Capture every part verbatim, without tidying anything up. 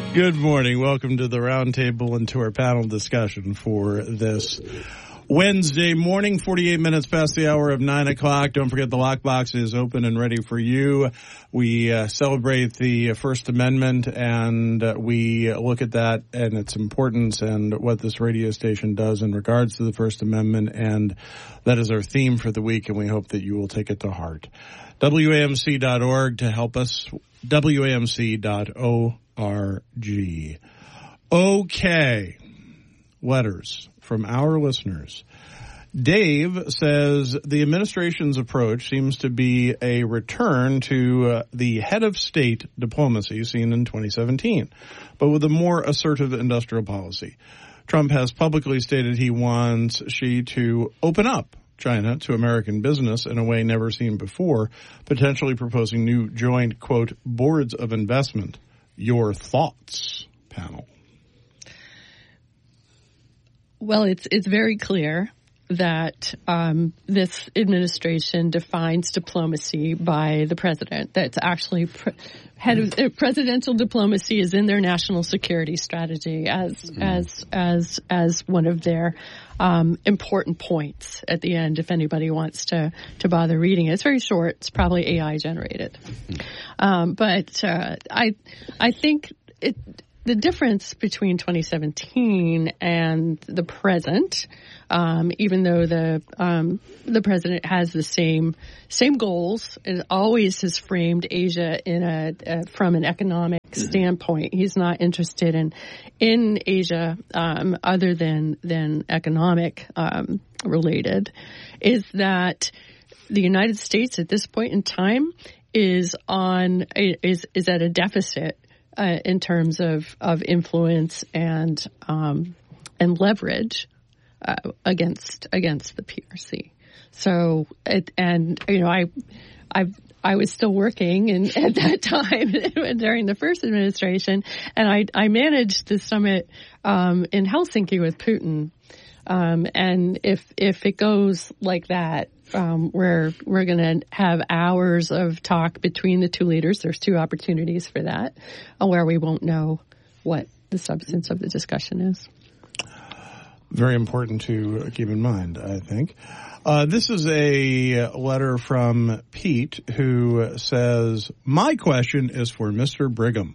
Good morning. Welcome to the roundtable and to our panel discussion for this Wednesday morning, forty-eight minutes past the hour of nine o'clock. Don't forget the lockbox is open and ready for you. We uh, celebrate the First Amendment, and uh, we look at that and its importance and what this radio station does in regards to the First Amendment, and that is our theme for the week, and we hope that you will take it to heart. W A M C dot org to help us, W A M C dot org. R G. Okay. Letters from our listeners. Dave says the administration's approach seems to be a return to uh, the head of state diplomacy seen in twenty seventeen, but with a more assertive industrial policy. Trump has publicly stated he wants Xi to open up China to American business in a way never seen before, potentially proposing new joint, quote, boards of investment. Your thoughts, panel? Well, it's it's very clear that um, this administration defines diplomacy by the president. That's actually pre- head of uh, presidential diplomacy is in their national security strategy as mm. as as as one of their um, important points at the end. If anybody wants to to bother reading it, it's very short. It's probably A I generated, mm. um, but uh, I I think it. The difference between twenty seventeen and the present, um, even though the um, the president has the same same goals, and always has framed Asia in a uh, from an economic standpoint. He's not interested in in Asia um, other than than economic um, related. Is that the United States at this point in time is on is is at a deficit. Uh, in terms of, of influence and um, and leverage uh, against against the P R C. So it, and you know I I I was still working in, at that time during the first administration, and I I managed the summit um, in Helsinki with Putin. Um, and if if it goes like that, um, we're we're going to have hours of talk between the two leaders. There's two opportunities for that, uh, where we won't know what the substance of the discussion is. Very important to keep in mind, I think. Uh, this is a letter from Pete who says, "My question is for Mister Brigham."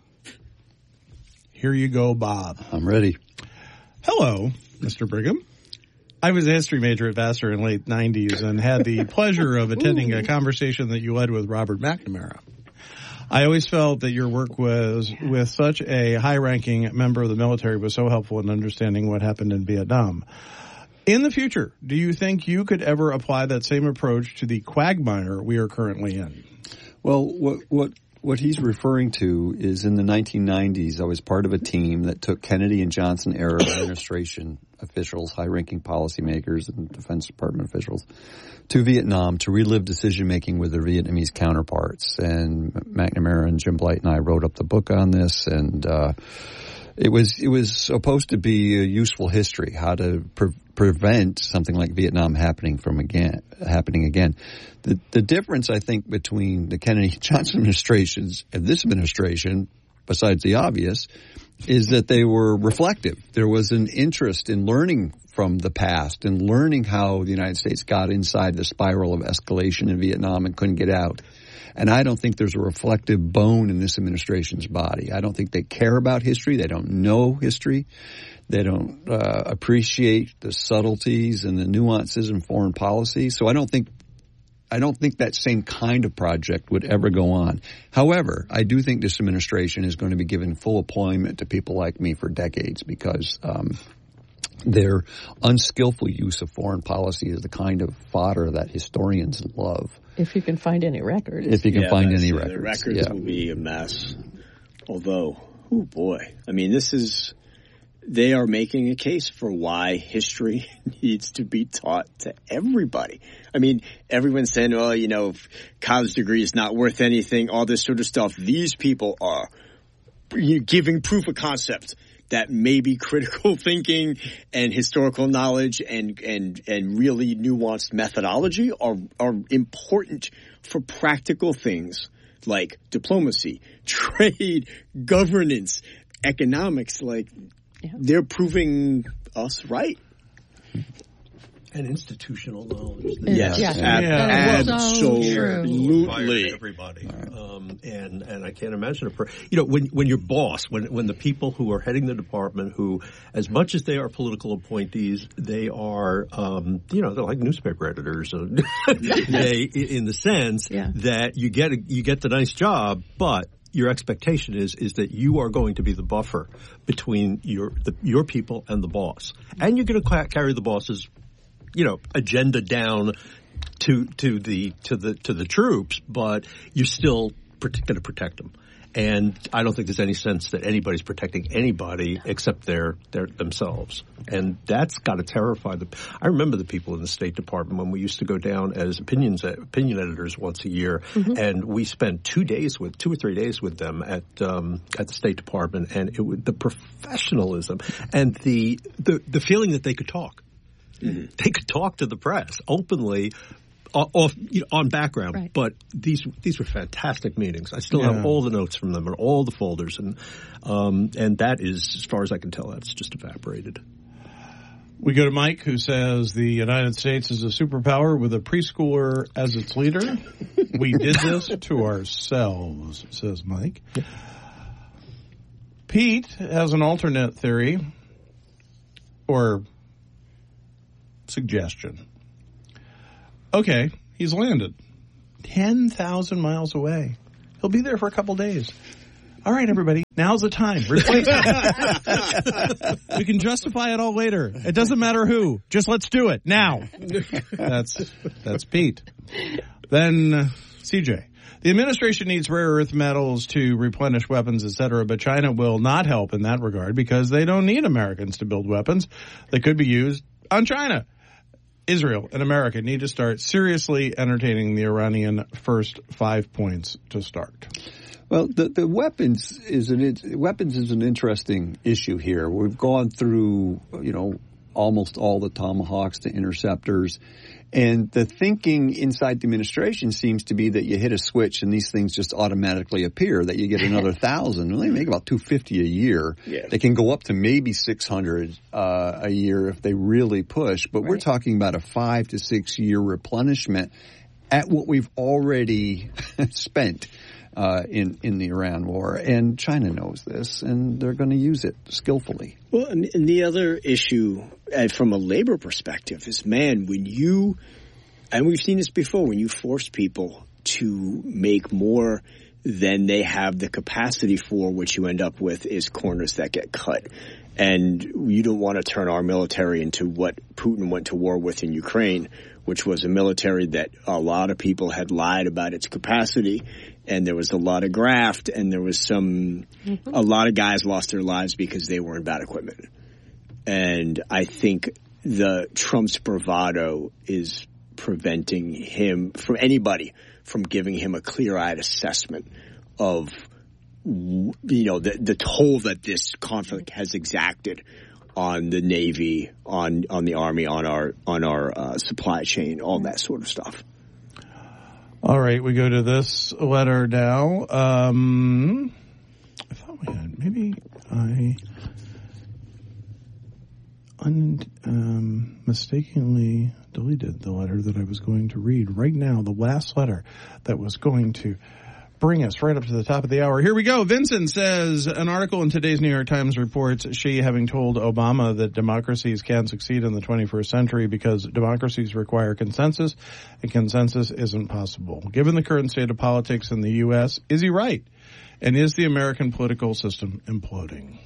Here you go, Bob. I'm ready. Hello, Mister Brigham. I was a history major at Vassar in the late nineties and had the pleasure of attending a conversation that you led with Robert McNamara. I always felt that your work was with such a high-ranking member of the military was so helpful in understanding what happened in Vietnam. In the future, do you think you could ever apply that same approach to the quagmire we are currently in? Well, what what what he's referring to is in the nineteen nineties, I was part of a team that took Kennedy and Johnson era administration officials, high-ranking policymakers and Defense Department officials to Vietnam to relive decision-making with their Vietnamese counterparts. And McNamara and Jim Blight and I wrote up the book on this, and uh, it was it was supposed to be a useful history, how to pre- prevent something like Vietnam happening from again happening again. The the difference, I think, between the Kennedy-Johnson administrations and this administration, besides the obvious, is that they were reflective. There was an interest in learning from the past and learning how the United States got inside the spiral of escalation in Vietnam and couldn't get out. And I don't think there's a reflective bone in this administration's body. I don't think they care about history. They don't know history. They don't uh, appreciate the subtleties and the nuances in foreign policy. So I don't think I don't think that same kind of project would ever go on. However, I do think this administration is going to be given full employment to people like me for decades because um, their unskillful use of foreign policy is the kind of fodder that historians love. If you can find any records. If you can yeah, find any the records. The records yeah. will be a mess. Although, oh boy, I mean, this is, they are making a case for why history needs to be taught to everybody. I mean, everyone's saying, oh, you know, college degree is not worth anything, all this sort of stuff. These people are giving proof of concept that maybe critical thinking and historical knowledge and, and, and really nuanced methodology are, are important for practical things like diplomacy, trade, governance, economics, like Yeah. they're proving us right. And institutional knowledge. Yes, Yeah. Ab- Yeah. So absolutely. Fire everybody, um, and and I can't imagine a per- you know when when your boss, when when the people who are heading the department, who as much as they are political appointees, they are um, you know they're like newspaper editors. They in the sense Yeah. that you get a, you get the nice job, but your expectation is is that you are going to be the buffer between your the, your people and the boss, and you're going to ca- carry the boss's you know, agenda down to to the to the to the troops, but you're still going to protect them. And I don't think there's any sense that anybody's protecting anybody except their their themselves. And that's got to terrify the. I remember the people in the State Department when we used to go down as opinions opinion editors once a year, mm-hmm. and we spent two days with two or three days with them at um, at the State Department, and it was the professionalism and the the the feeling that they could talk. Mm-hmm. They could talk to the press openly, uh, off you know, on background. Right. But these these were fantastic meetings. I still Yeah. have all the notes from them and all the folders, and um, and that is, as far as I can tell, that's just evaporated. We go to Mike, who says the United States is a superpower with a preschooler as its leader. We did this to ourselves, says Mike. Yeah. Pete has an alternate theory, or suggestion. Okay, he's landed ten thousand miles away. He'll be there for a couple days. All right, everybody, now's the time. Replace it. We can justify it all later. It doesn't matter who. Just let's do it now. That's that's Pete. Then uh, C J. The administration needs rare earth metals to replenish weapons, et cetera, but China will not help in that regard because they don't need Americans to build weapons that could be used on China. Israel and America need to start seriously entertaining the Iranian first five points to start. Well, the, the weapons is an weapons is an interesting issue here. We've gone through, you know, almost all the Tomahawks to interceptors, and the thinking inside the administration seems to be that you hit a switch and these things just automatically appear. That you get another thousand. Well, they make about two fifty a year. Yeah. They can go up to maybe six hundred uh, a year if they really push. But right. We're talking about a five to six year replenishment at what we've already spent. Uh, in, in the Iran war. And China knows this, and they're going to use it skillfully. Well, and, and the other issue uh, from a labor perspective is, man, when you, and we've seen this before, when you force people to make more than they have the capacity for, what you end up with is corners that get cut. And you don't want to turn our military into what Putin went to war with in Ukraine, which was a military that a lot of people had lied about its capacity. And there was a lot of graft, and there was some, mm-hmm. a lot of guys lost their lives because they were in bad equipment. And I think the Trump's bravado is preventing him from anybody from giving him a clear-eyed assessment of, you know, the, the toll that this conflict has exacted on the Navy, on, on the Army, on our, on our uh, supply chain, all that sort of stuff. All right, we go to this letter now. Um, I thought we had, maybe I un, um, mistakenly deleted the letter that I was going to read right now, the last letter that was going to bring us right up to the top of the hour. Here we go. Vincent says, an article in today's New York Times reports Xi having told Obama that democracies can succeed in the twenty-first century because democracies require consensus, and consensus isn't possible. Given the current state of politics in the U S, is he right? And is the American political system imploding?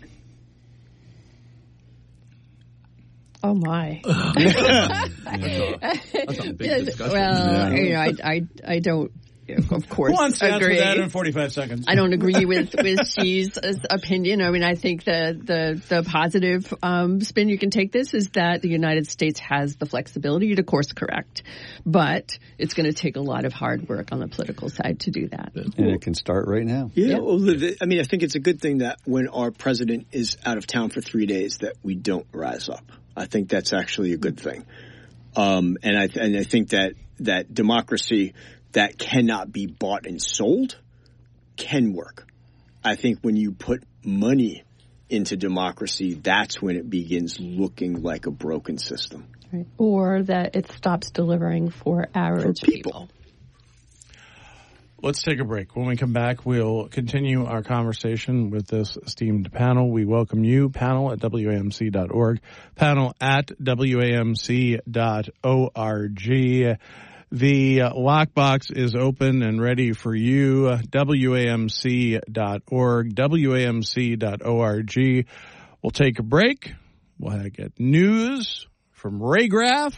Oh, my. That's a, that's a big discussion. Well, yeah. you know, I, I, I don't. Of course, Who wants to agree. answer that in forty-five seconds? I don't agree with with Xi's opinion. I mean, I think the the the positive um, spin you can take this is that the United States has the flexibility to course correct, but it's going to take a lot of hard work on the political side to do that. And it can start right now. Yeah, yeah. Well, I mean, I think it's a good thing that when our president is out of town for three days, that we don't rise up. I think that's actually a good thing, um, and I and I think that that democracy that cannot be bought and sold can work. I think when you put money into democracy, that's when it begins looking like a broken system. Right. Or that it stops delivering for average for people. people. Let's take a break. When we come back, we'll continue our conversation with this esteemed panel. We welcome you, panel at W A M C dot org, panel at W A M C dot org. The uh, lockbox is open and ready for you, uh, W A M C dot org, W A M C dot org. We'll take a break. We'll get news from Ray Graff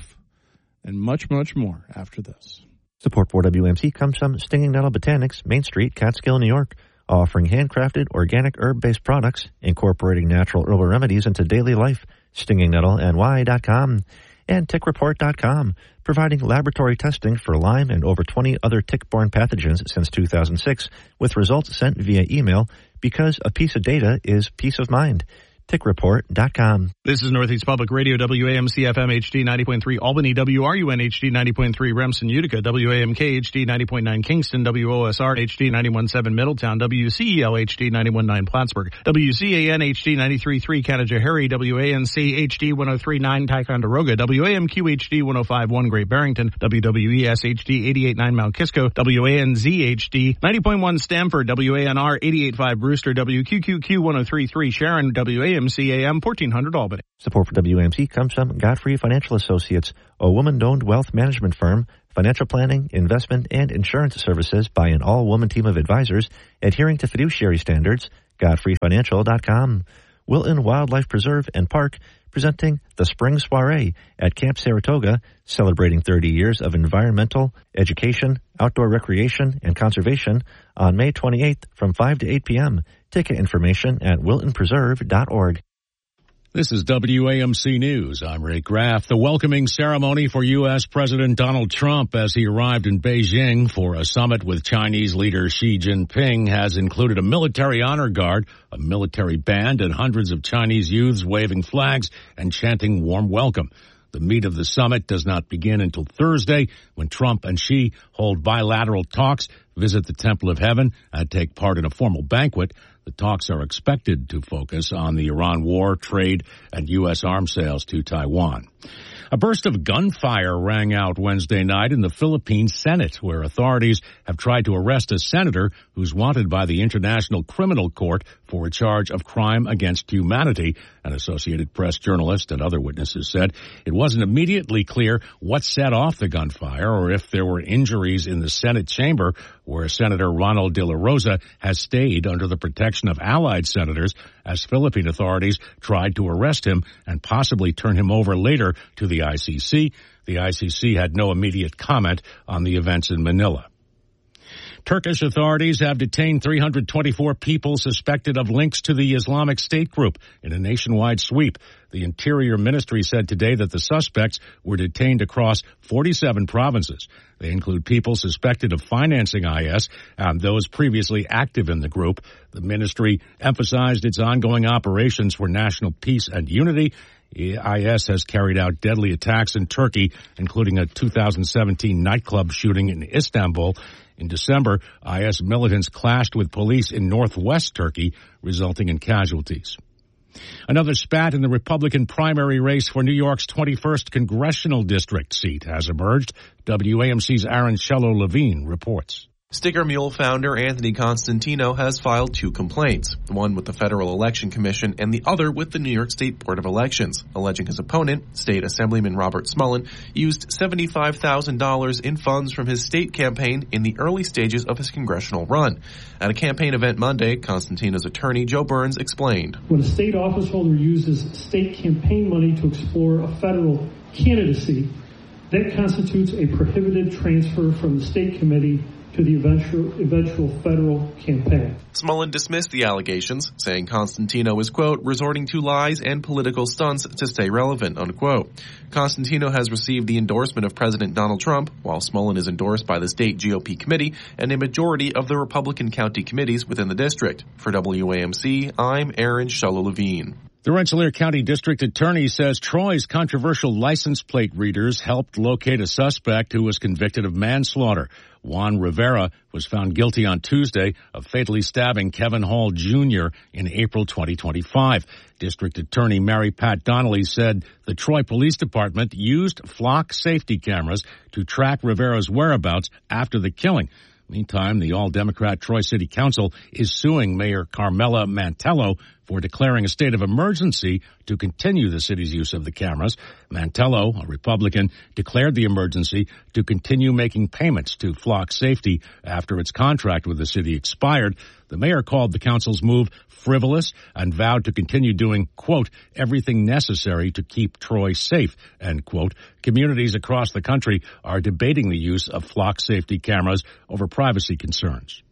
and much, much more after this. Support for W A M C comes from Stinging Nettle Botanics, Main Street, Catskill, New York, offering handcrafted organic herb-based products, incorporating natural herbal remedies into daily life. stinging nettle N Y dot com and tick report dot com, providing laboratory testing for Lyme and over twenty other tick-borne pathogens since two thousand six, with results sent via email, because a piece of data is peace of mind. tick report dot com. This is Northeast Public Radio, W A M C F M H D ninety point three, Albany, W R U N H D ninety point three, Remsen, Utica, W A M K H D ninety point nine, Kingston, W O S R H D ninety-one point seven, Middletown, W C E L H D ninety-one point nine, Plattsburgh, W C A N H D ninety-three point three, Canajoharie, W A N C H D one oh three point nine, Ticonderoga, W A M Q H D one oh five point one, Great Barrington, W W E S H D eighty-eight point nine, Mount Kisco, W A N Z H D ninety point one, Stamford, W A N R eighty-eight point five, Brewster, W Q Q Q one oh three point three, Sharon, W A M C A M fourteen hundred, Albany. Support for W A M C comes from Godfrey Financial Associates, a woman-owned wealth management firm, financial planning, investment, and insurance services by an all-woman team of advisors adhering to fiduciary standards. Godfrey Financial dot com. Wilton Wildlife Preserve and Park presenting the Spring Soiree at Camp Saratoga, celebrating thirty years of environmental, education, outdoor recreation, and conservation on May twenty-eighth from five to eight p.m. Ticket information at wilton preserve dot org. This is W A M C News. I'm Ray Graff. The welcoming ceremony for U S. President Donald Trump as he arrived in Beijing for a summit with Chinese leader Xi Jinping has included a military honor guard, a military band, and hundreds of Chinese youths waving flags and chanting warm welcome. The meat of the summit does not begin until Thursday, when Trump and Xi hold bilateral talks, visit the Temple of Heaven, and take part in a formal banquet. The talks are expected to focus on the Iran war, trade, and U S arms sales to Taiwan. A burst of gunfire rang out Wednesday night in the Philippine Senate, where authorities have tried to arrest a senator who's wanted by the International Criminal Court for a charge of crime against humanity. An Associated Press journalist and other witnesses said it wasn't immediately clear what set off the gunfire or if there were injuries in the Senate chamber, where Senator Ronald De La Rosa has stayed under the protection of allied senators as Philippine authorities tried to arrest him and possibly turn him over later to the I C C. The I C C had no immediate comment on the events in Manila. Turkish authorities have detained three hundred twenty-four people suspected of links to the Islamic State group in a nationwide sweep. The Interior Ministry said today that the suspects were detained across forty-seven provinces. They include people suspected of financing I S and those previously active in the group. The ministry emphasized its ongoing operations for national peace and unity. I S has carried out deadly attacks in Turkey, including a two thousand seventeen nightclub shooting in Istanbul. In December, I S militants clashed with police in northwest Turkey, resulting in casualties. Another spat in the Republican primary race for New York's twenty-first congressional district seat has emerged. W A M C's Aaron Shello-Levine reports. Sticker Mule founder Anthony Constantino has filed two complaints, one with the Federal Election Commission and the other with the New York State Board of Elections, alleging his opponent, State Assemblyman Robert Smullen, used seventy-five thousand dollars in funds from his state campaign in the early stages of his congressional run. At a campaign event Monday, Constantino's attorney, Joe Burns, explained. When a state officeholder uses state campaign money to explore a federal candidacy, that constitutes a prohibited transfer from the state committee to the eventual, eventual federal campaign. Smullen dismissed the allegations, saying Constantino is, quote, resorting to lies and political stunts to stay relevant, unquote. Constantino has received the endorsement of President Donald Trump, while Smullen is endorsed by the state G O P committee and a majority of the Republican county committees within the district. For W A M C, I'm Aaron Shello-Levine. The Rensselaer County District Attorney says Troy's controversial license plate readers helped locate a suspect who was convicted of manslaughter. Juan Rivera was found guilty on Tuesday of fatally stabbing Kevin Hall Junior in April twenty twenty-five. District Attorney Mary Pat Donnelly said the Troy Police Department used flock safety cameras to track Rivera's whereabouts after the killing. Meantime, the all-Democrat Troy City Council is suing Mayor Carmela Mantello for declaring a state of emergency to continue the city's use of the cameras. Mantello, a Republican, declared the emergency to continue making payments to Flock Safety after its contract with the city expired. The mayor called the council's move frivolous and vowed to continue doing, quote, everything necessary to keep Troy safe, end quote. Communities across the country are debating the use of Flock Safety cameras over privacy concerns.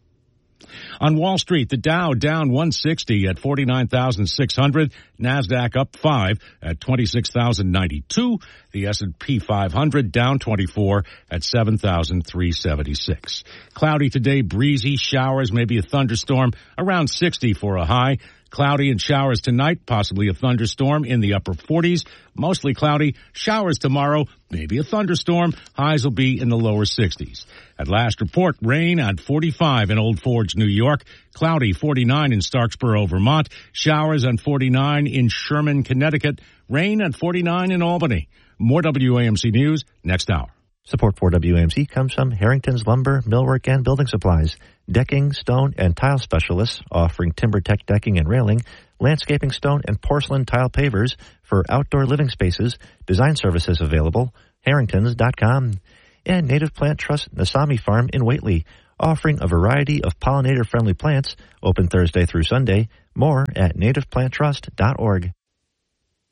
On Wall Street, the Dow down one sixty at forty-nine thousand six hundred, NASDAQ up five at twenty-six thousand ninety-two, the S and P five hundred down twenty-four at seven thousand three hundred seventy-six. Cloudy today, breezy, showers, maybe a thunderstorm, around sixty for a high. Cloudy and showers tonight, possibly a thunderstorm in the upper forties. Mostly cloudy, showers tomorrow, maybe a thunderstorm. Highs will be in the lower sixties. At last report, rain at forty-five in Old Forge, New York. Cloudy, forty-nine in Starksboro, Vermont. Showers at forty-nine in Sherman, Connecticut. Rain at forty-nine in Albany. More W A M C News next hour. Support for W A M C comes from Harrington's Lumber, Millwork, and Building Supplies. Decking, stone, and tile specialists offering TimberTech decking and railing, landscaping stone and porcelain tile pavers for outdoor living spaces. Design services available. Harringtons dot com. And Native Plant Trust Nasami Farm in Whately, offering a variety of pollinator-friendly plants, open Thursday through Sunday. More at native plant trust dot org.